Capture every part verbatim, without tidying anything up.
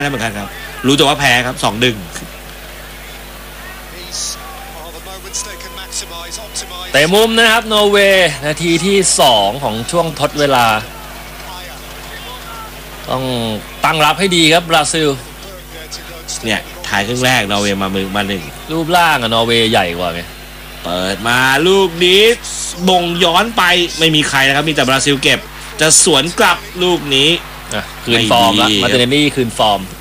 ได้เหมือนกันครับรู้แต่ว่าแพ้ครับสองหนึ่งเตะมุมนะครับนอร์เวย์นาทีที่สองของช่วงทดเวลาต้องตั้งรับให้ดีครับบราซิลเนี่ยถ่ายครึ่งแรกนอร์เวย์มามือมาหนึ่งรูปร่างอะนอร์เวย์ใหญ่กว่าไงเปิดมาลูกนี้บ่งย้อนไปไม่มีใครนะครับมีแต่บราซิลเก็บจะสวนกลับลูกนี้คืนฟอร์มละมาเตเนลี่คืนฟอร์ม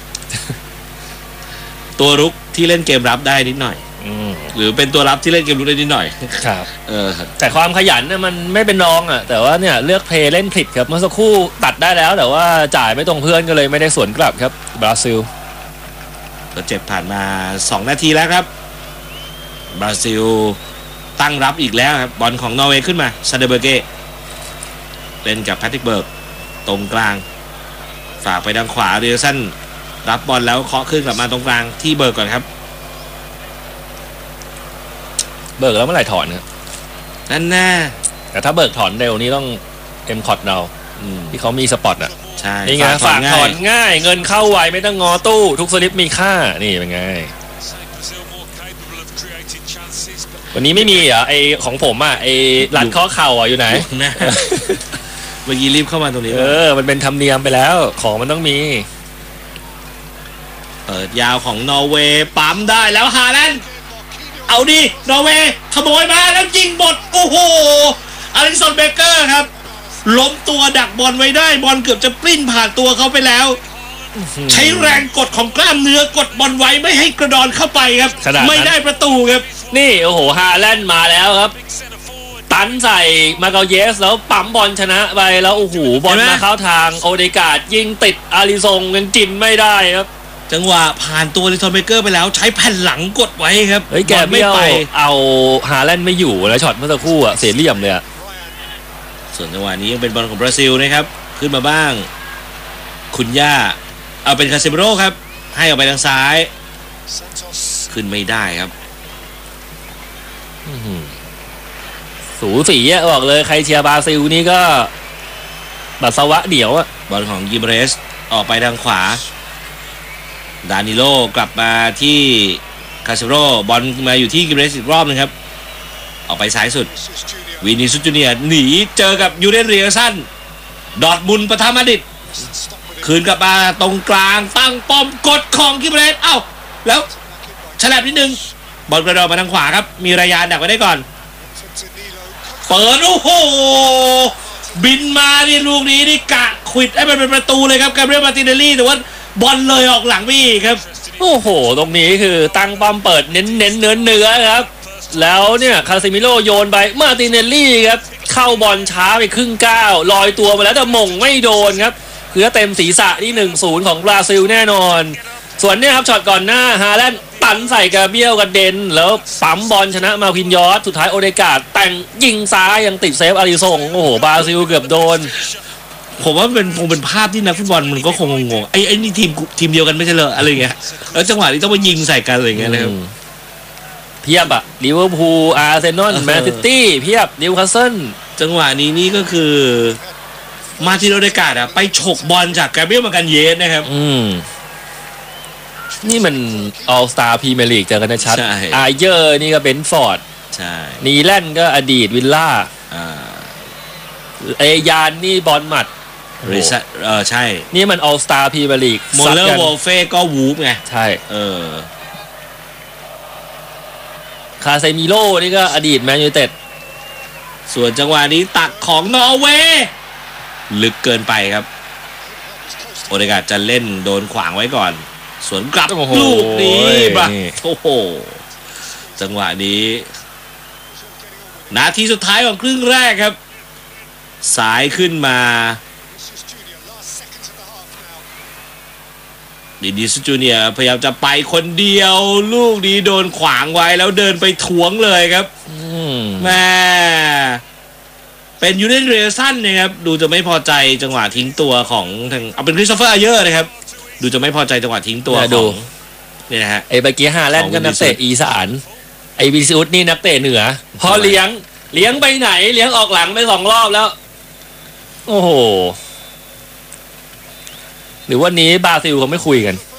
ตัวรุกที่เล่นเกมรับได้นิดหน่อยหรือเป็นตัวรับที่เล่นเกมรุกได้นิดหน่อยครับเออแต่ความขยันเนี่ยมันไม่เป็นรองอ่ะแต่ว่าเนี่ยเลือกเพลย์เล่นผิดครับเมื่อสักครู่ตัดได้แล้วแต่ว่าจ่ายไม่ตรงเพื่อนก็เลยไม่ได้สวนกลับครับบราซิลก็เจ็บผ่านมาสองนาทีแล้วครับบราซิลตั้งรับอีกแล้วครับบอลของนอร์เวย์ขึ้นมาซาเดเบอร์เก้เล่นกับแพทริกเบิร์กตรงกลางฝากไปทางขวาเรียสันรับบอลแล้วเคาะขึ้นกลับมาตรงกลางที่เบิร์กก่อนครับเบิร์กแล้วเมื่อไหร่ถอนครับนั่นแน่แต่ถ้าเบิร์กถอนเร็วนี้ต้องเอ็มคอร์ดเราที่เขามีสปอตอ่ะใช่นี่ไงฝากถอนง่ายเงินเข้าไวไม่ต้องงอตู้ทุกสลิปมีค่านี่เป็นไงวันนี้ไม่มีอ่ะไอของผมอ่ะไอหลัดข้อเข่าอ่ะอยู่ไหนเมื่อกี้รีบเข้ามาตรงนี้เออมันเป็นธรรมเนียมไปแล้วของมันต้องมีเปิดยาวของนอร์เวย์ปั๊มได้แล้วฮาแลนด์เอาดินอร์เวย์ขโมยมาแล้วยิงบดโอ้โหอลิสันเบเกอร์ครับล้มตัวดักบอลไว้ได้บอลเกือบจะปลิ้นผ่านตัวเขาไปแล้วใช้แรงกดของกล้ามเนื้อกดบอลไว้ไม่ให้กระดอนเข้าไปครับไม่ได้ประตูครับนี่โอ้โหฮาแลนด์มาแล้วครับตันใส่มาเกาเยสแล้วปั๊มบอลชนะไปแล้วโอ้โหบอลมาเข้าทางโอเดกาดยิงติดอาริซงยังกินไม่ได้ครับจังหวะผ่านตัวลิทอนเบเกอร์ไปแล้วใช้แผ่นหลังกดไว้ครับเฮ้ยแกไม่ไปเอาฮาแลนด์ไม่อยู่แล้วช็อตเมื่อสักครู่อะเสียเหลี่ยมเลยอะส่วนจังหวะนี้ยังเป็นบอลของบราซิลนะครับขึ้นมาบ้างคุณย่าเอาเป็นคาเซมิโร่ครับให้ออกไปทางซ้ายขึ้นไม่ได้ครับสูสีอะบอกเลยใครเชียร์บราซิลนี่ก็บัดสวะเดี่ยวอะบอลของกิมเรสออกไปทางขวาดานิโลกลับมาที่คาเซโร่บอลมาอยู่ที่กิมเรสอีกรอบนึงครับออกไปซ้ายสุดวินิซุสจูเนียร์หนีเจอกับยูเรนเรียสันดอร์ทมุนด์ปะทะมาดริดคืนกลับมาตรงกลางตั้งป้อมกดของกิมเรสเอ้าแล้วฉลับนิดนึงบอลกระโดดมาทางขวาครับมีรายานดักไว้ได้ก่อนเปิดโอ้โหบินมาที่ลูกนี้นี่กะขวิดให้มันเป็นประตูเลยครับกาเบรียล มาร์ติเนลลี่แต่ว่าบอลเลยออกหลังไปอีกครับโอ้โหตรงนี้คือตั้งปั๊มเปิดเน้นเน้นเนื้อเนื้อครับแล้วเนี่ยคาซิมิโร่โยนไปมาร์ติเนลลี่ครับเข้าบอลช้าไปครึ่งก้าวลอยตัวมาแล้วแต่มงไม่โดนครับคือเต็มศีรษะที่ หนึ่งศูนย์ ของบราซิลแน่นอนส่วนเนี่ยครับช็อตก่อนหน้าฮาแลนด์ตันใส่กาเบียลกับเดนแล้วปั๊มบอลชนะมาคินยอสสุดท้ายโอเดกาดแต่งยิงซ้ายยังติดเซฟอาริซงโอ้โหบราซิลเกือบโดนผมว่าเป็นคงเป็นภาพที่นักฟุตบอลมันก็คงงงไอ้ไอ้นี่ทีมทีมเดียวกันไม่ใช่เหรออะไรเงี้ยแล้วจังหวะนี้ต้องมายิงใส่กันอะไรเงี้ยนะครับเพียบอะลิเวอร์พูลอาร์เซนอลแมนซิตี้เพียบนิวคาสเซิลจังหวะนี้นี่ก็คือมาติโนเดกาดอะไปฉกบอลจากกาเบรียล มากันเยสนะครับอืมนี่มันออลสตาร์พรีเมียร์ลีกเจอกันชัดอาเยอร์นี่ก็เบนฟอร์ดใช่นีแลนด์ก็อดีตวิลล่าอ่าเอยานนี่บอลหมัดริซเออใช่นี่มันออลสตาร์พรีเมียร์ลีกโมเลอร์วอลเฟ่ก็วูฟไงใช่เออคาเซมิโร่นี่ก็อดีตแมนยูไนเต็ดส่วนจังหวะนี้ตัดของนอร์เวย์ลึกเกินไปครับโอเดกาดจะเล่นโดนขวางไว้ก่อนสวนกลับลูกนี้บะโอ้โหจังหวะนี้นาทีสุดท้ายของครึ่งแรกครับสายขึ้นมาดิดิสจูเนียร์พยายามจะไปคนเดียวลูกนี้โดนขวางไว้แล้วเดินไปทวงเลยครับแม่เป็นยูเนนเรซันนะครับดูจะไม่พอใจจังหวะทิ้งตัวของทางเอาเป็นคริสโตเฟอร์อาเยอร์นะครับดูจะไม่พอใจจังหวะทิ้งตัวของนี่นะฮะไอ้เมื่อกี้ฮาแลนด์ก็นักเตะอีสานไอ้วิซิอุสนี่นักเตะเหนือพอเลี้ยงเลี้ยงไปไหนเลี้ยงออกหลังไปสองรอบแล้วโอ้โหหรือวันนี้บราซิลเขาไม่คุยกัน